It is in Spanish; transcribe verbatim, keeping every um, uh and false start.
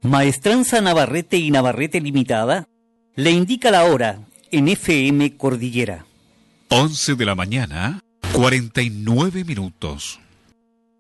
Maestranza Navarrete y Navarrete Limitada le indica la hora en F M Cordillera. once de la mañana, cuarenta y nueve minutos.